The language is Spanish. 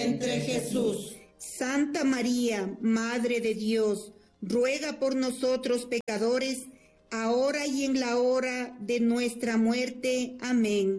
Entre Jesús. Santa María, Madre de Dios, ruega por nosotros pecadores, ahora y en la hora de nuestra muerte. Amén.